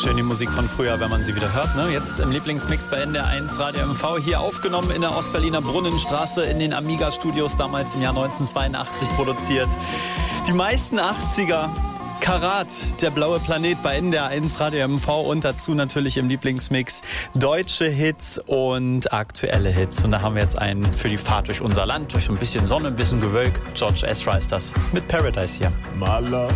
schön, die Musik von früher, wenn man sie wieder hört. Ne? Jetzt im Lieblingsmix bei NDR1 Radio MV. Hier aufgenommen in der Ostberliner Brunnenstraße in den Amiga-Studios, damals im Jahr 1982 produziert. Die meisten 80er Karat, der blaue Planet bei NDR1 Radio MV und dazu natürlich im Lieblingsmix deutsche Hits und aktuelle Hits. Und da haben wir jetzt einen für die Fahrt durch unser Land, durch so ein bisschen Sonne, ein bisschen Gewölk. George Ezra ist das mit Paradise hier. Maler.